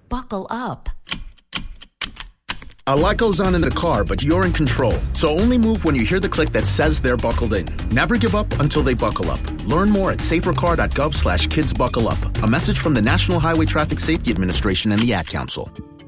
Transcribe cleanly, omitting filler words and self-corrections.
buckle up. A lot goes on in the car, but you're in control. So only move when you hear the click that says they're buckled in. Never give up until they buckle up. Learn more at safercar.gov/kidsbuckleup. A message from the National Highway Traffic Safety Administration and the Ad Council.